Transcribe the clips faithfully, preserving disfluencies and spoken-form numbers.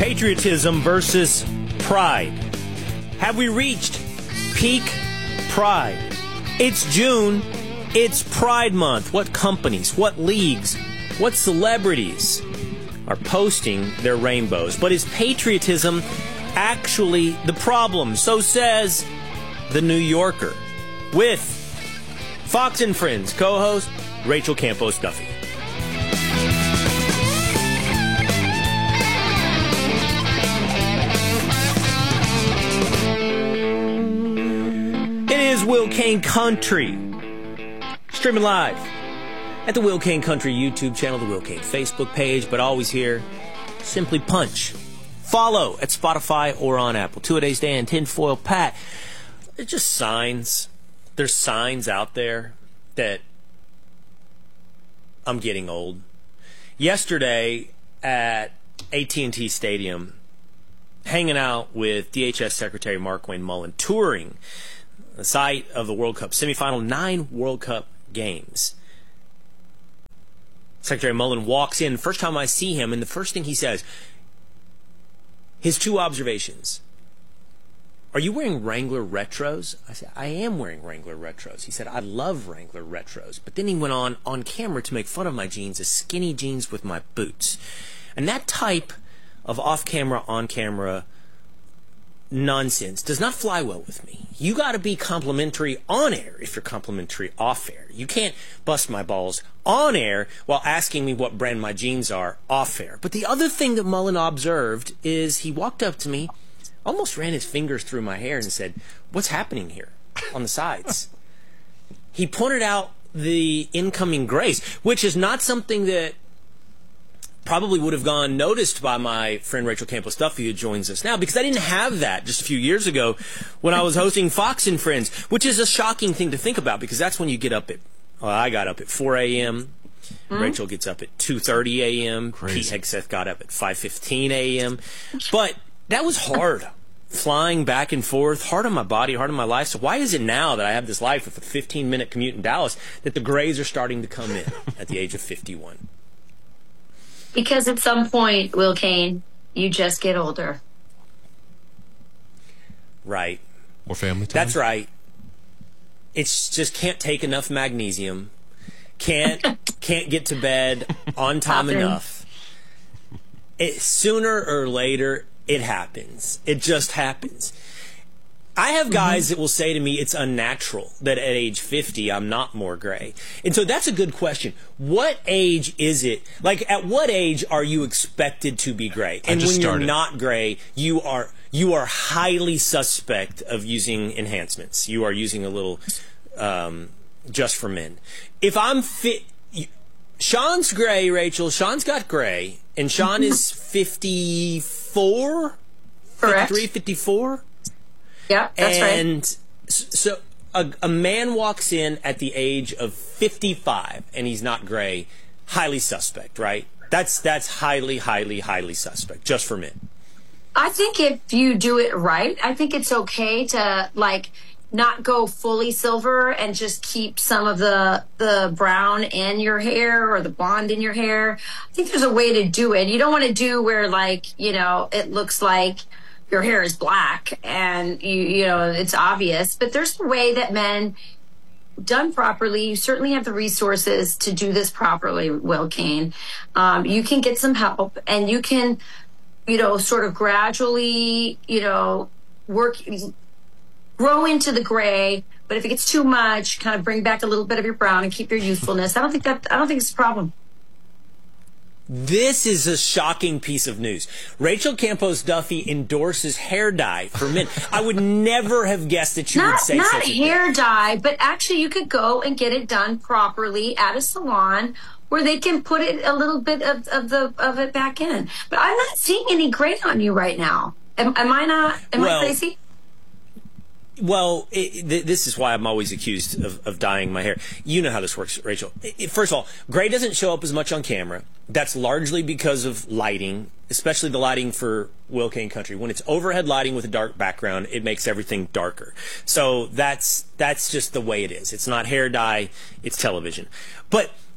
Patriotism versus pride. Have we reached peak pride? It's June. It's Pride Month. What companies, what leagues, what celebrities are posting their rainbows? But is patriotism actually the problem? So says The New Yorker with Fox and Friends co-host Rachel Campos Duffy. It is Will Cain Country, streaming live at the Will Cain Country YouTube channel, the Will Cain Facebook page, but always here, simply punch. Follow at Spotify or on Apple. Two-A-Days Dan, Tinfoil Pat. They're just signs. There's signs out there that I'm getting old. Yesterday at A T and T Stadium, hanging out with D H S Secretary Markwayne Mullin, touring the site of the World Cup semifinal, nine World Cup games. Secretary Mullin walks in, first time I see him, and the first thing he says, his two observations. Are you wearing Wrangler Retros? I said, I am wearing Wrangler Retros. He said, I love Wrangler Retros. But then he went on, on camera to make fun of my jeans as skinny jeans with my boots. And that type of off-camera, on-camera nonsense does not fly well with me. You got to be complimentary on air if you're complimentary off air. You can't bust my balls on air while asking me what brand my jeans are off air. But the other thing that Mullin observed is he walked up to me, almost ran his fingers through my hair and said, what's happening here on the sides? He pointed out the incoming grays, which is not something that probably would have gone noticed by my friend Rachel Campos Duffy, who joins us now, because I didn't have that just a few years ago when I was hosting Fox and Friends, which is a shocking thing to think about, because that's when you get up at, well, I got up at four a.m., mm-hmm. Rachel gets up at two thirty a.m., Pete Hegseth got up at five fifteen a.m., but that was hard. Flying back and forth, hard on my body, hard on my life. So why is it now that I have this life with a fifteen-minute commute in Dallas that the grays are starting to come in at the age of fifty-one? Because at some point, Will Cain, you just get older. Right. More family time? That's right. It's just can't take enough magnesium. Can't can't get to bed on time Happen. enough. It, sooner or later, it happens. It just happens. I have guys mm-hmm. that will say to me it's unnatural that at age fifty I'm not more gray. And so that's a good question. What age is it? Like, at what age are you expected to be gray? And when started. you're not gray, you are you are highly suspect of using enhancements. You are using a little um, just for men. If I'm fit, Sean's gray, Rachel. Sean's got gray, and Sean is fifty-four, Correct. fifty-three, fifty-four. Yeah, that's and right. so a, a man walks in at the age of fifty-five and he's not gray, highly suspect, right? That's that's highly, highly, highly suspect, just for men. I think if you do it right, I think it's okay to, like, not go fully silver and just keep some of the the brown in your hair or the blonde in your hair. I think there's a way to do it. You don't want to do where, like, you know, it looks like your hair is black and you you know it's obvious, but there's a way that men, done properly, you certainly have the resources to do this properly, Will Cain. Um, you can get some help, and you can, you know, sort of gradually, you know, work, grow into the gray. But if it gets too much, kind of bring back a little bit of your brown and keep your youthfulness. I don't think that I don't think it's a problem. This is a shocking piece of news. Rachel Campos Duffy endorses hair dye for men. I would never have guessed that you not, would say not such a thing. Not hair dye, but actually you could go and get it done properly at a salon where they can put it a little bit of, of the of it back in. But I'm not seeing any gray on you right now. Am, am I not? Am well, I crazy? Well, it, th- this is why I'm always accused of, of dyeing my hair. You know how this works, Rachel. It, first of all, gray doesn't show up as much on camera. That's largely because of lighting, especially the lighting for Will Cain Country. When it's overhead lighting with a dark background, it makes everything darker. So that's that's just the way it is. It's not hair dye, it's television. But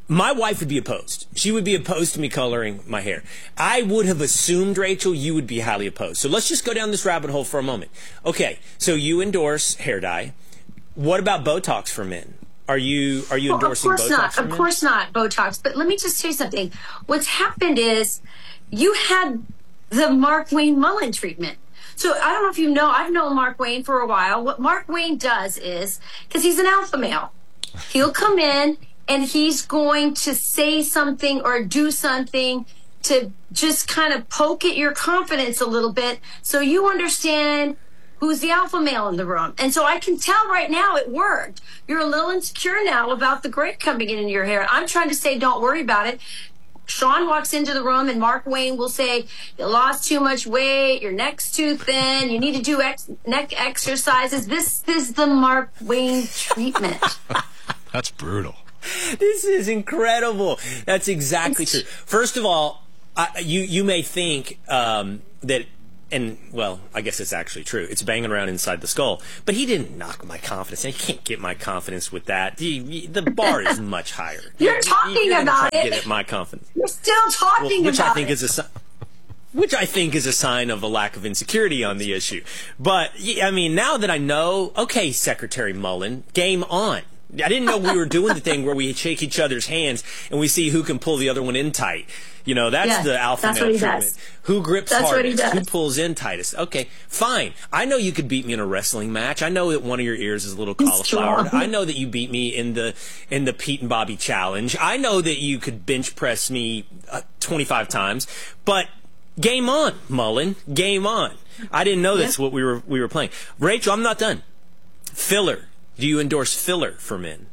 My wife would be opposed. She would be opposed to me coloring my hair. I would have assumed, Rachel, you would be highly opposed. So let's just go down this rabbit hole for a moment. Okay, so you endorse hair dye. What about Botox for men? Are you are you well, endorsing Botox Botox? Of course not. for Of men? course not Botox. But let me just tell you something. What's happened is you had the Mark Wayne Mullen treatment. So I don't know if you know, I've known Mark Wayne for a while. What Mark Wayne does is, because he's an alpha male, he'll come in and he's going to say something or do something to just kind of poke at your confidence a little bit so you understand who's the alpha male in the room. And so I can tell right now it worked. You're a little insecure now about the gray coming in your hair. I'm trying to say don't worry about it. Sean walks into the room and Mark Wayne will say, you lost too much weight, your neck's too thin, you need to do ex- neck exercises. This is the Mark Wayne treatment. That's brutal. This is incredible. That's exactly true. First of all, I, you you may think um, that, and well, I guess it's actually true. It's banging around inside the skull, but he didn't knock my confidence. I can't get my confidence with that. The, the bar is much higher. You're talking You're about try to it. Get at my confidence. You're still talking well, which about I think it. is a si- which I think is a sign of a lack of insecurity on the issue. But I mean, now that I know, okay, Secretary Mullen, game on. I didn't know we were doing the thing where we shake each other's hands and we see who can pull the other one in tight. You know, that's Yes, the alpha that's male what he treatment. does. Who grips That's what he hardest? Who does. pulls in tightest? Okay, fine. I know you could beat me in a wrestling match. I know that one of your ears is a little He's cauliflowered. strong. I know that you beat me in the in the Pete and Bobby challenge. I know that you could bench press me uh, twenty-five times. But game on, Mullen. Game on. I didn't know that's what we were we were playing. Rachel, I'm not done. Filler. Do you endorse filler for men?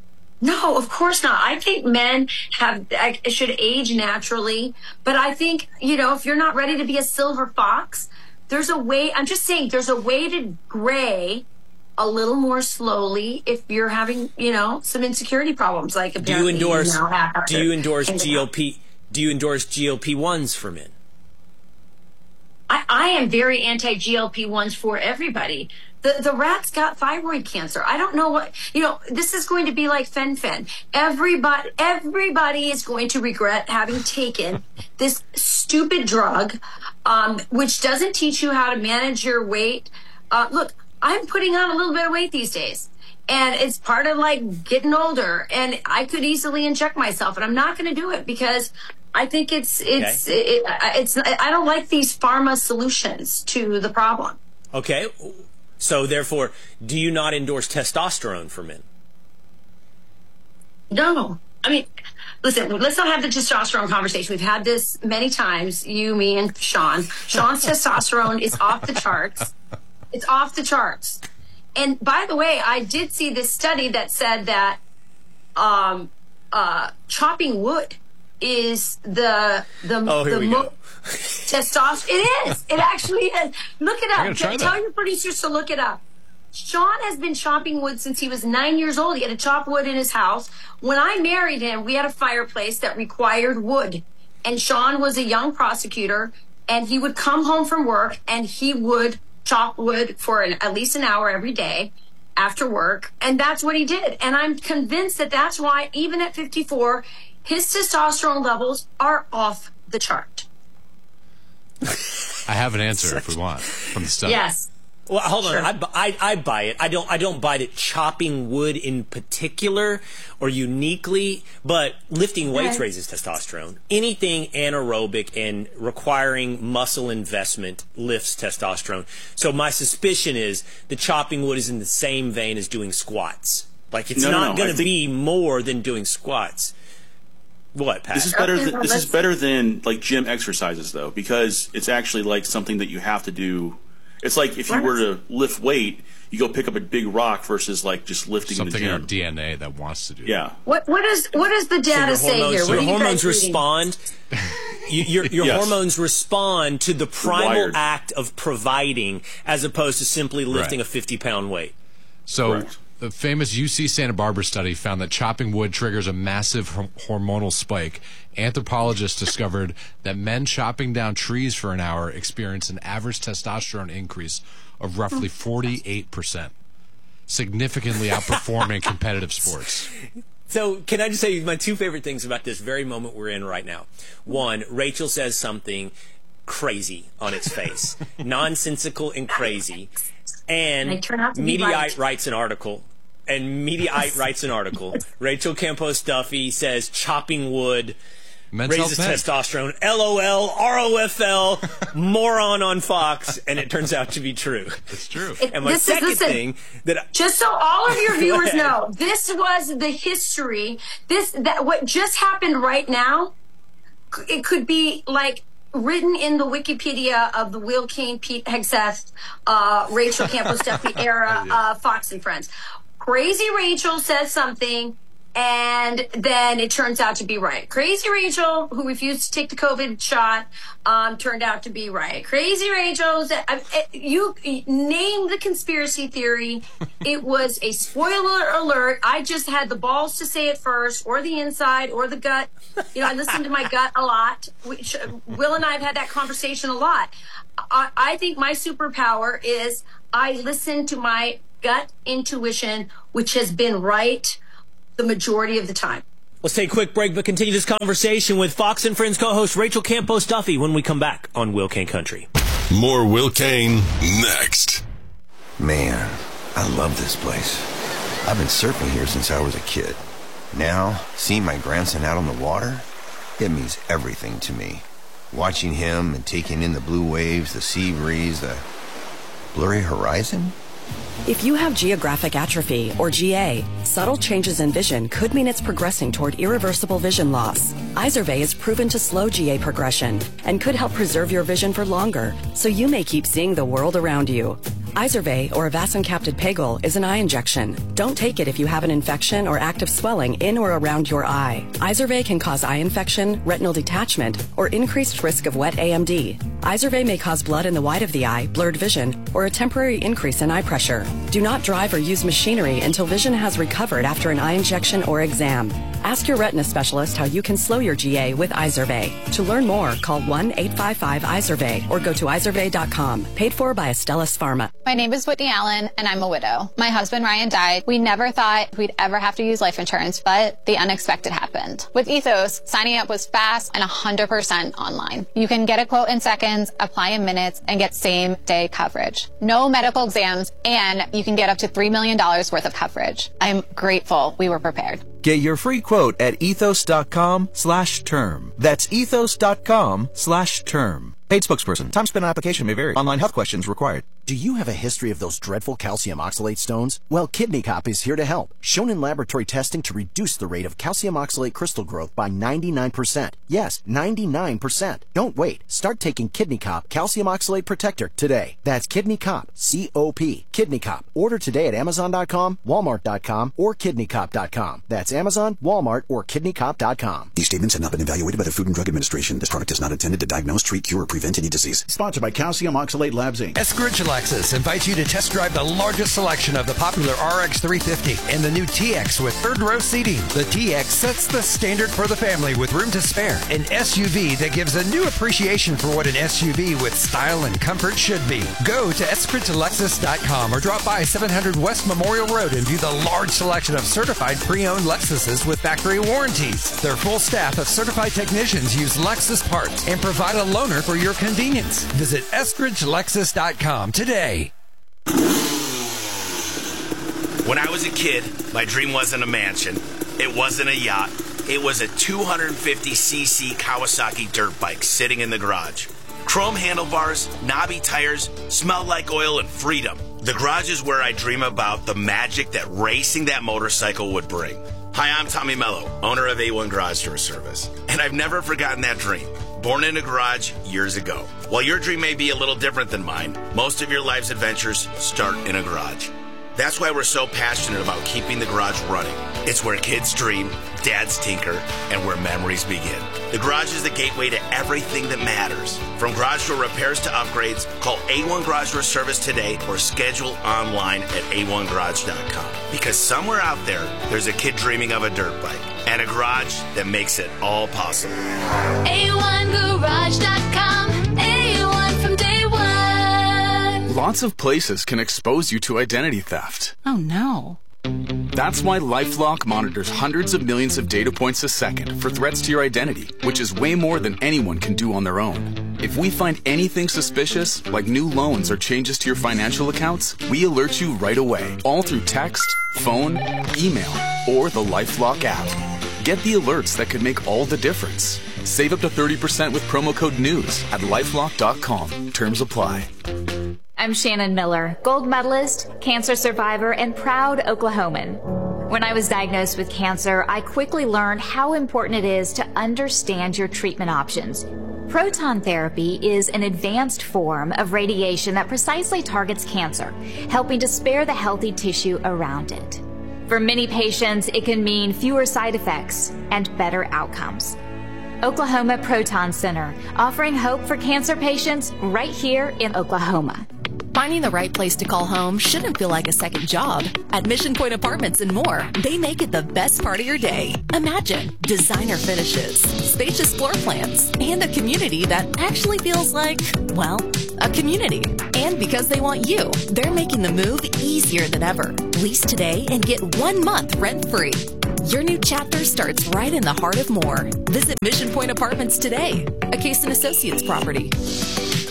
No, of course not. I think men have should age naturally, but I think, you know, if you're not ready to be a silver fox, there's a way. I'm just saying, there's a way to gray a little more slowly if you're having, you know, some insecurity problems. Like, Do you endorse? now have Do you endorse to- G O P? Do you endorse G O P ones for men? I, I am very anti G L P ones for everybody. The the rat's got thyroid cancer. I don't know what, you know, this is going to be like fen-phen. Everybody, everybody is going to regret having taken this stupid drug, um, which doesn't teach you how to manage your weight. Uh, look, I'm putting on a little bit of weight these days. And it's part of like getting older. And I could easily inject myself, and I'm not going to do it because I think it's it's Okay. it, it's I don't like these pharma solutions to the problem. Okay. So therefore, do you not endorse testosterone for men? No, I mean, listen, let's not have the testosterone conversation. We've had this many times, you, me, and Sean. Sean's testosterone is off the charts. It's off the charts. And by the way, I did see this study that said that um, uh, chopping wood is the the Oh, here the we mo- go. testosterone. It is. It actually is. Look it I'm up. gonna try Tell that. your producers to look it up. Sean has been chopping wood since he was nine years old. He had to chop wood in his house. When I married him, we had a fireplace that required wood. And Sean was a young prosecutor, and he would come home from work and he would chop wood for an, at least an hour every day after work. And that's what he did. And I'm convinced that that's why, even at fifty-four, his testosterone levels are off the chart. I have an answer if we want from the study. Yes. Well, hold Sure. on. I, bu- I, I buy it. I don't. I don't buy that chopping wood in particular or uniquely, but lifting weights Right. raises testosterone. Anything anaerobic and requiring muscle investment lifts testosterone. So my suspicion is that chopping wood is in the same vein as doing squats. Like it's No, no, not no. going I to think- be more than doing squats. What, Pat? This is better. Okay, Than, well, this let's- is better than like gym exercises though, because it's actually like something that you have to do. It's like if you Right. were to lift weight, you go pick up a big rock versus like just lifting Something in in the our gym. D N A that wants to do. Yeah. What what does what does the data your say hormones, here? What your are you hormones guys reading? respond. You, your your Yes. hormones respond to the primal wired. act of providing, as opposed to simply lifting Right. a fifty pound weight. So Correct. the famous U C Santa Barbara study found that chopping wood triggers a massive hor- hormonal spike. Anthropologists discovered that men chopping down trees for an hour experience an average testosterone increase of roughly forty-eight percent, significantly outperforming competitive sports. So can I just say my two favorite things about this very moment we're in right now? One, Rachel says something crazy on its face, nonsensical and crazy, and Mediaite right. writes an article, and Mediaite writes an article. Rachel Campos Duffy says chopping wood Men's raises health testosterone. L O L, R O F L, moron on Fox, and it turns out to be true. It's true. It, And my this second is, listen, thing that I, just so all of your viewers ahead. know, this was the history. This that what just happened right now. It could be like written in the Wikipedia of the Will Kane, Pete Hegseth, uh, Rachel Campos Duffy era, yeah. uh, Fox and Friends. Crazy Rachel says something, and then it turns out to be right. Crazy Rachel, who refused to take the COVID shot, um, turned out to be right. Crazy Rachel, you name the conspiracy theory. It was a spoiler alert. I just had the balls to say it first, or the inside, or the gut. You know, I listen to my gut a lot. Which, Will and I have had that conversation a lot. I, I think my superpower is I listen to my gut intuition, which has been right the majority of the time. let's take a quick break, but continue this conversation with Fox and Friends co-host Rachel Campos Duffy when we come back on Will Kane Country. More Will Kane next. Man, I love this place. I've been surfing here since I was a kid. Now, seeing my grandson out on the water, it means everything to me. Watching him and taking in the blue waves, the sea breeze, the blurry horizon. If you have geographic atrophy, or G A, subtle changes in vision could mean it's progressing toward irreversible vision loss. Izervay is proven to slow G A progression and could help preserve your vision for longer, so you may keep seeing the world around you. Izervay, or avacincaptad pegol, is an eye injection. Don't take it if you have an infection or active swelling in or around your eye. Izervay can cause eye infection, retinal detachment, or increased risk of wet A M D. Izervay may cause blood in the white of the eye, blurred vision, or a temporary increase in eye pressure. Do not drive or use machinery until vision has recovered after an eye injection or exam. Ask your retina specialist how you can slow your G A with Izervay. To learn more, call one eight five five Izervay or go to izervay dot com. Paid for by Astellas Pharma. My name is Whitney Allen, and I'm a widow. My husband, Ryan, died. We never thought we'd ever have to use life insurance, but the unexpected happened. With Ethos, signing up was fast and one hundred percent online. You can get a quote in seconds, apply in minutes, and get same-day coverage. No medical exams, and you can get up to three million dollars worth of coverage. I'm grateful we were prepared. Get your free quote at ethos.com slash term. That's ethos.com slash term. Paid spokesperson. Time spent on application may vary. Online health questions required. Do you have a history of those dreadful calcium oxalate stones? Well, Kidney Cop is here to help. Shown in laboratory testing to reduce the rate of calcium oxalate crystal growth by ninety-nine percent. Yes, ninety-nine percent. Don't wait. Start taking Kidney Cop Calcium Oxalate Protector today. That's Kidney Cop, C O P. Kidney Cop. Order today at amazon dot com, walmart dot com, or kidney cop dot com. That's Amazon, Walmart, or kidney cop dot com. These statements have not been evaluated by the Food and Drug Administration. This product is not intended to diagnose, treat, cure, or prevent any disease. Sponsored by Calcium Oxalate Labs, Incorporated. Eskridge Lexus invites you to test drive the largest selection of the popular R X three fifty and the new T X with third row seating. The T X sets the standard for the family with room to spare. An S U V that gives a new appreciation for what an S U V with style and comfort should be. Go to eskridge lexus dot com or drop by seven hundred West Memorial Road and view the large selection of certified pre-owned Lexuses with factory warranties. Their full staff of certified technicians use Lexus parts and provide a loaner for your convenience. Visit eskridge lexus dot com today. When I was a kid, my dream wasn't a mansion. It wasn't a yacht. It was a two hundred fifty c c Kawasaki dirt bike sitting in the garage. Chrome handlebars, knobby tires, smelled like oil and freedom. The garage is where I dream about the magic that racing that motorcycle would bring. Hi, I'm Tommy Mello, owner of A one Garage Door Service, and I've never forgotten that dream. Born in a garage years ago. While your dream may be a little different than mine, most of your life's adventures start in a garage. That's why we're so passionate about keeping the garage running. It's where kids dream, dads tinker, and where memories begin. The garage is the gateway to everything that matters. From garage door repairs to upgrades, call A one Garage Door Service today or schedule online at a one garage dot com. Because somewhere out there, there's a kid dreaming of a dirt bike and a garage that makes it all possible. A one garage dot com. A one from day one. Lots of places can expose you to identity theft. Oh no. That's why LifeLock monitors hundreds of millions of data points a second for threats to your identity, which is way more than anyone can do on their own. If we find anything suspicious, like new loans or changes to your financial accounts, we alert you right away, all through text, phone, email, or the LifeLock app. Get the alerts that could make all the difference. Save up to thirty percent with promo code NEWS at lifelock dot com. Terms apply. I'm Shannon Miller, gold medalist, cancer survivor, and proud Oklahoman. When I was diagnosed with cancer, I quickly learned how important it is to understand your treatment options. Proton therapy is an advanced form of radiation that precisely targets cancer, helping to spare the healthy tissue around it. For many patients, it can mean fewer side effects and better outcomes. Oklahoma Proton Center, offering hope for cancer patients right here in Oklahoma. Finding the right place to call home shouldn't feel like a second job. At Mission Point Apartments and more, they make it the best part of your day. Imagine designer finishes, spacious floor plans, and a community that actually feels like, well, a community. And because they want you, they're making the move easier than ever. Lease today and get one month rent-free. Your new chapter starts right in the heart of Moore. Visit Mission Point Apartments today, a Case and Associates property.